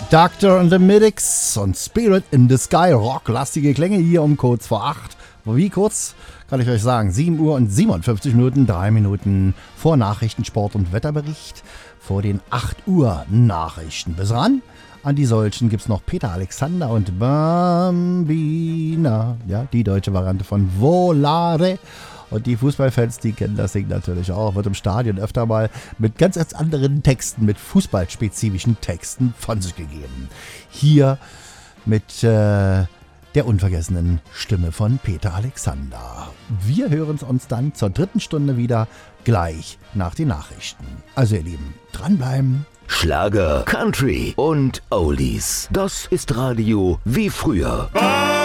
Doctor and the Medics und Spirit in the Sky. Rocklastige Klänge hier um kurz vor 8. Wie kurz? Kann ich euch sagen. 7 Uhr und 57 Minuten, 3 Minuten vor Nachrichten, Sport und Wetterbericht. Vor den 8 Uhr Nachrichten. Bis ran. An die solchen gibt es noch Peter Alexander und Bambina. Ja, die deutsche Variante von Volare. Und die Fußballfans, die kennen das Ding natürlich auch. Wird im Stadion öfter mal mit ganz anderen Texten, mit fußballspezifischen Texten von sich gegeben. Hier mit der unvergessenen Stimme von Peter Alexander. Wir hören uns dann zur 3. Stunde wieder, gleich nach den Nachrichten. Also ihr Lieben, dranbleiben. Schlager, Country und Oldies. Das ist Radio wie früher.